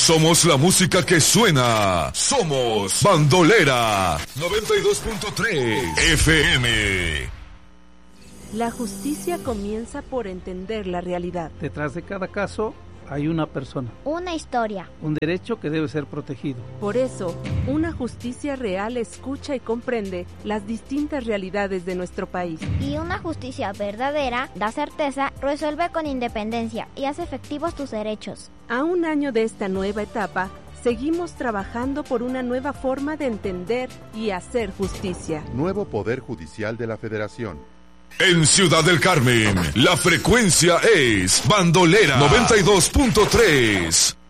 Somos la música que suena. Somos Bandolera 92.3 FM. La justicia comienza por entender la realidad. Detrás de cada caso hay una persona, una historia, un derecho que debe ser protegido. Por eso, una justicia real escucha y comprende las distintas realidades de nuestro país. Y una justicia verdadera da certeza, resuelve con independencia y hace efectivos tus derechos. A un año de esta nueva etapa, seguimos trabajando por una nueva forma de entender y hacer justicia. Nuevo Poder Judicial de la Federación. En Ciudad del Carmen, la frecuencia es Bandolera 92.3.